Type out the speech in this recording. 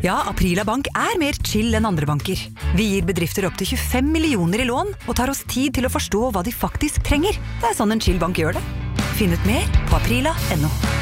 Ja, Aprila Bank mer chill enn andre banker. Vi gir bedrifter opp til 25 millioner i lån, og tar oss tid til å forstå hva de faktisk trenger. Det sånn en chill bank gjør det. Finn ut mer på aprila.no.